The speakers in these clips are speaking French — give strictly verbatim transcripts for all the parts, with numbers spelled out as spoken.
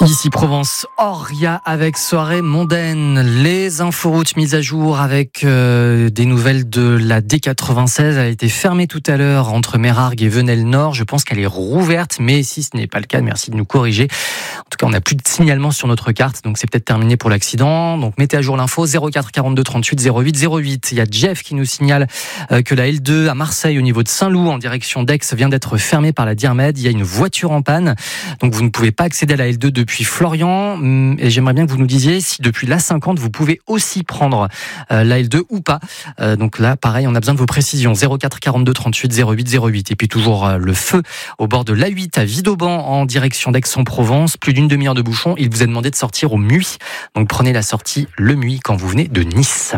Ici Provence, Oria avec soirée mondaine. Les inforoutes mises à jour avec euh, des nouvelles de la D quatre-vingt-seize. Elle a été fermée tout à l'heure entre Mérargues et Venelle-Nord. Je pense qu'elle est rouverte, mais si ce n'est pas le cas, merci de nous corriger. En tout cas, on n'a plus de signalement sur notre carte, donc c'est peut-être terminé pour l'accident. Donc mettez à jour l'info zéro quatre quarante-deux trente-huit zéro huit zéro huit. Il y a Jeff qui nous signale euh, que la L deux à Marseille au niveau de Saint-Loup en direction d'Aix vient d'être fermée par la Dirmed. Il y a une voiture en panne, donc vous ne pouvez pas accéder à la L deux depuis Florian, et j'aimerais bien que vous nous disiez si depuis l'A cinquante vous pouvez aussi prendre euh, la L deux ou pas. Euh, donc là, pareil, on a besoin de vos précisions. zéro quatre quarante-deux trente-huit zéro huit zéro huit. Et puis toujours euh, le feu au bord de l'A huit à Vidauban en direction d'Aix-en-Provence. Plus d'une demi-heure de bouchon. Il vous est demandé de sortir au Muy. Donc prenez la sortie Le Muy quand vous venez de Nice.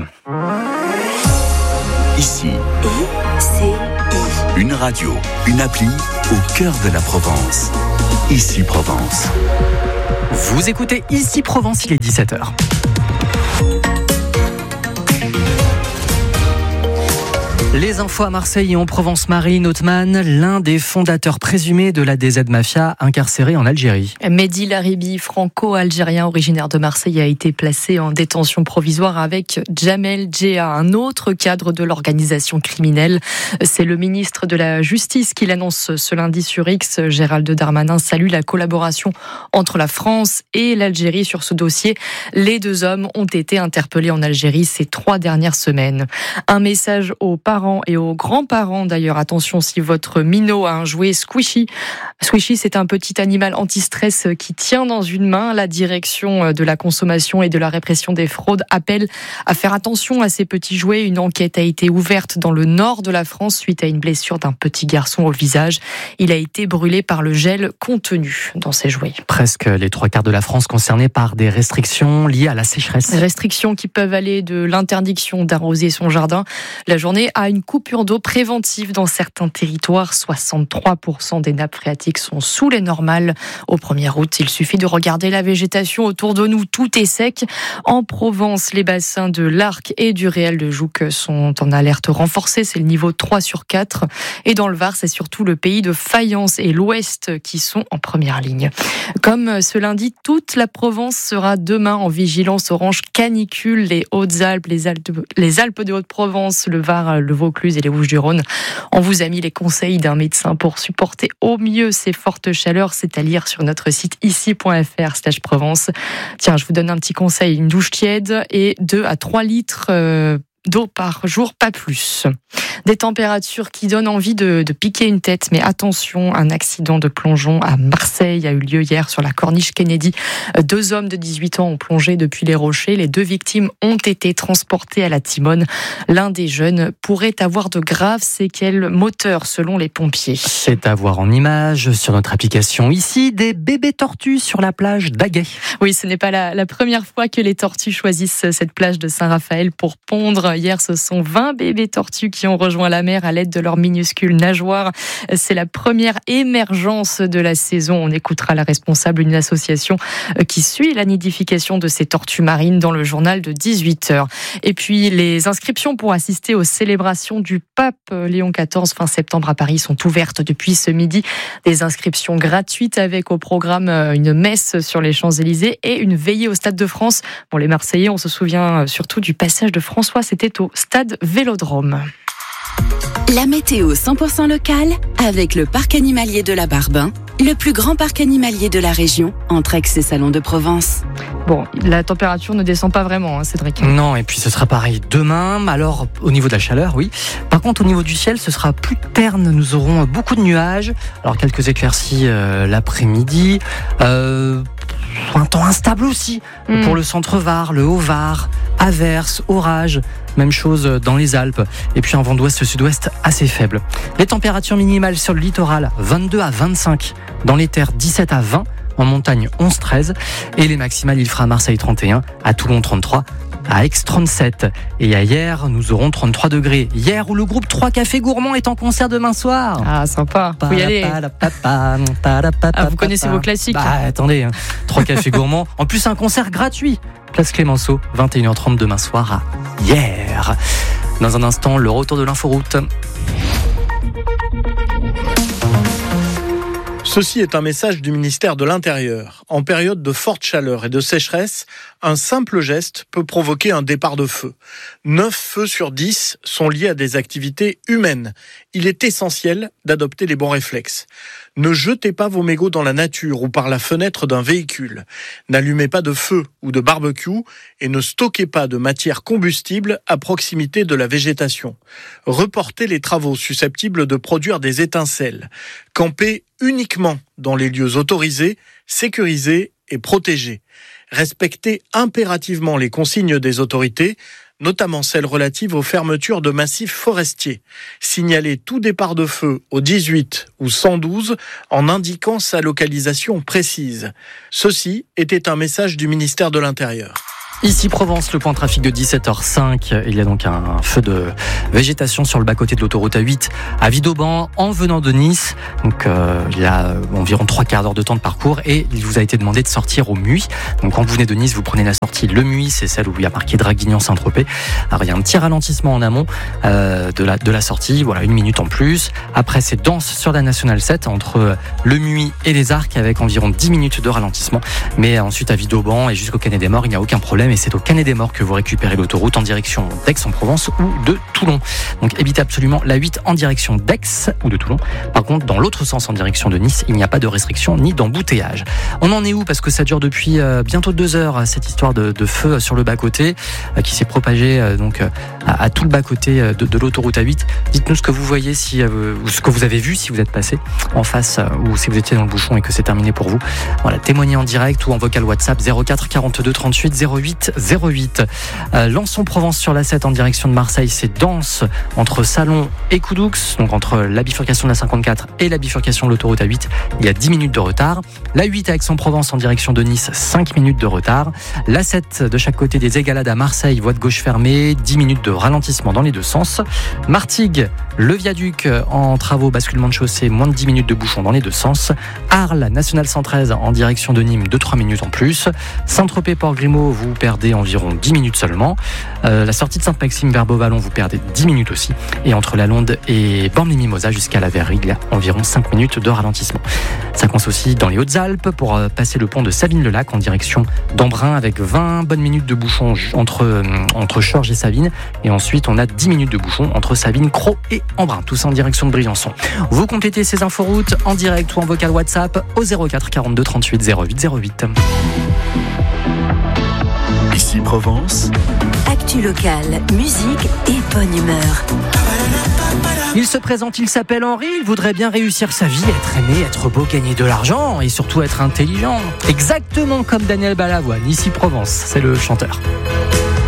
Ici, une radio, une appli au cœur de la Provence. Ici Provence. Vous écoutez Ici Provence, il est dix-sept heures. Les infos à Marseille et en Provence. Marine Othman, l'un des fondateurs présumés de la D Z Mafia, incarcéré en Algérie. Mehdi Laribi, franco-algérien originaire de Marseille, a été placé en détention provisoire avec Jamel Djea, un autre cadre de l'organisation criminelle. C'est le ministre de la Justice qui l'annonce ce lundi sur X. Gérald Darmanin salue la collaboration entre la France et l'Algérie sur ce dossier. Les deux hommes ont été interpellés en Algérie ces trois dernières semaines. Un message aux parents et aux grands-parents d'ailleurs. Attention, si votre minot a un jouet squishy. Squishy, c'est un petit animal anti-stress qui tient dans une main. La direction de la consommation et de la répression des fraudes appelle à faire attention à ces petits jouets. Une enquête a été ouverte dans le nord de la France suite à une blessure d'un petit garçon au visage. Il a été brûlé par le gel contenu dans ces jouets. Presque les trois quarts de la France concernés par des restrictions liées à la sécheresse. Restrictions qui peuvent aller de l'interdiction d'arroser son jardin la journée à une coupure d'eau préventive dans certains territoires. soixante-trois pour cent des nappes phréatiques sont sous les normales au premier août. Il suffit de regarder la végétation autour de nous. Tout est sec. En Provence, les bassins de l'Arc et du Réal de Jouques sont en alerte renforcée. C'est le niveau trois sur quatre. Et dans le Var, c'est surtout le pays de Fayence et l'Ouest qui sont en première ligne. Comme ce lundi, toute la Provence sera demain en vigilance orange canicule. Les Hautes-Alpes, les Alpes, les Alpes de Haute-Provence, le Var, le Vaucluse et les Bouches-du-Rhône. On vous a mis les conseils d'un médecin pour supporter au mieux ces fortes chaleurs. C'est à lire sur notre site ici point f r slash Provence. Tiens, je vous donne un petit conseil. Une douche tiède et deux à trois litres euh, d'eau par jour, pas plus. Des températures qui donnent envie de, de piquer une tête, mais attention, un accident de plongeon à Marseille a eu lieu hier sur la corniche Kennedy. Deux hommes de dix-huit ans ont plongé depuis les rochers. Les deux victimes ont été transportées à la Timone. L'un des jeunes pourrait avoir de graves séquelles moteurs selon les pompiers. C'est à voir en images sur notre application ici, des bébés tortues sur la plage d'Aguet. Oui, ce n'est pas la, la première fois que les tortues choisissent cette plage de Saint-Raphaël pour pondre. Hier, ce sont vingt bébés tortues qui ont rejoint la mer à l'aide de leurs minuscules nageoires. C'est la première émergence de la saison. On écoutera la responsable d'une association qui suit la nidification de ces tortues marines dans le journal de dix-huit heures. Et puis, les inscriptions pour assister aux célébrations du pape Léon quatorze fin septembre à Paris sont ouvertes depuis ce midi. Des inscriptions gratuites avec au programme une messe sur les Champs-Élysées et une veillée au Stade de France. Bon, les Marseillais, on se souvient surtout du passage de François, c'était au Stade Vélodrome. La météo cent pour cent locale avec le parc animalier de la Barbin, le plus grand parc animalier de la région, entre Aix et Salon de Provence. Bon, la température ne descend pas vraiment, hein, Cédric. Non, et puis ce sera pareil demain. Alors, au niveau de la chaleur, oui. Par contre, au niveau du ciel, ce sera plus terne. Nous aurons beaucoup de nuages. Alors, quelques éclaircies euh, l'après-midi. Euh, un temps instable aussi mmh. pour le centre-Var, le Haut-Var, averses, orages. Même chose dans les Alpes. Et puis un vent d'ouest-sud-ouest assez faible. Les températures minimales sur le littoral, vingt-deux à vingt-cinq. Dans les terres, dix-sept à vingt. En montagne, onze à treize. Et les maximales, il fera à Marseille trente et un, à Toulon trente-trois, à Aix trente-sept. Et à hier, nous aurons trente-trois degrés. Hier, où le groupe trois Cafés Gourmands est en concert demain soir. Ah, sympa. Faut y aller. Ah, vous connaissez vos classiques. Bah, attendez. Hein. trois Cafés Gourmands. En plus, un concert gratuit. Place Clémenceau, vingt et une heures trente demain soir à hier. Dans un instant, le retour de l'inforoute. Ceci est un message du ministère de l'Intérieur. En période de forte chaleur et de sécheresse, un simple geste peut provoquer un départ de feu. neuf feux sur dix sont liés à des activités humaines. Il est essentiel d'adopter les bons réflexes. Ne jetez pas vos mégots dans la nature ou par la fenêtre d'un véhicule. N'allumez pas de feu ou de barbecue et ne stockez pas de matière combustible à proximité de la végétation. Reportez les travaux susceptibles de produire des étincelles. Campez uniquement dans les lieux autorisés, sécurisés et protégés. Respectez impérativement les consignes des autorités, notamment celles relatives aux fermetures de massifs forestiers. Signalez tout départ de feu au dix-huit ou cent douze en indiquant sa localisation précise. Ceci était un message du ministère de l'Intérieur. Ici Provence, le point trafic de dix-sept heures cinq. Il y a donc un feu de végétation sur le bas-côté de l'autoroute A huit à Vidauban en venant de Nice. Donc euh, il y a environ trois quarts d'heure de temps de parcours et il vous a été demandé de sortir au Muy. Donc quand vous venez de Nice, vous prenez la sortie Le Muy, c'est celle où il y a marqué Draguignan-Saint-Tropez. Alors il y a un petit ralentissement en amont euh, de la de la sortie, voilà, une minute en plus. Après c'est dense sur la nationale sept entre Le Muy et les Arcs avec environ dix minutes de ralentissement. Mais ensuite à Vidauban et jusqu'au Canet des Morts, il n'y a aucun problème. Et c'est au Canet des Morts que vous récupérez l'autoroute en direction d'Aix-en-Provence ou de Toulon. Donc évitez absolument la huit en direction d'Aix ou de Toulon. Par contre, dans l'autre sens en direction de Nice, il n'y a pas de restriction ni d'embouteillage. On en est où? Parce que ça dure depuis euh, bientôt deux heures, cette histoire de, de feu sur le bas-côté euh, qui s'est propagée euh, donc, euh, à, à tout le bas-côté de, de l'autoroute A huit. Dites-nous ce que vous voyez, si, euh, ou ce que vous avez vu si vous êtes passé en face euh, ou si vous étiez dans le bouchon et que c'est terminé pour vous. Voilà, témoignez en direct ou en vocal WhatsApp zéro quatre quarante-deux trente-huit zéro huit zéro huit. Euh, Lançon-Provence sur la sept en direction de Marseille, c'est dense entre Salon et Coudoux, donc entre la bifurcation de la cinquante-quatre et la bifurcation de l'autoroute A huit, il y a dix minutes de retard. La huit à Aix-en-Provence en direction de Nice, cinq minutes de retard. La sept de chaque côté des Égalades à Marseille, voie de gauche fermée, dix minutes de ralentissement dans les deux sens. Martigues, le viaduc en travaux, basculement de chaussée, moins de dix minutes de bouchon dans les deux sens. Arles, nationale cent treize en direction de Nîmes, deux à trois minutes en plus. Saint-Tropez-Port-Grimaud, vous perdez environ dix minutes seulement. Euh, la sortie de Sainte-Maxime vers Beauvallon, vous perdez dix minutes aussi. Et entre la Londe et Bormes-les-Mimosas jusqu'à la Verrerie, il y a environ cinq minutes de ralentissement. Ça coince aussi dans les Hautes-Alpes pour euh, passer le pont de Savines-le-Lac en direction d'Embrun avec vingt bonnes minutes de bouchon entre, euh, entre Chorges et Savines. Et ensuite, on a dix minutes de bouchon entre Savines, Crau et Embrun. Tout ça en direction de Briançon. Vous complétez ces inforoutes en direct ou en vocal WhatsApp au zéro quatre quarante-deux trente-huit zéro huit zéro huit. Ici Provence. Actu locale, musique et bonne humeur. Il se présente, il s'appelle Henri, il voudrait bien réussir sa vie, être aimé, être beau, gagner de l'argent et surtout être intelligent. Exactement comme Daniel Balavoine, ici Provence, c'est le chanteur.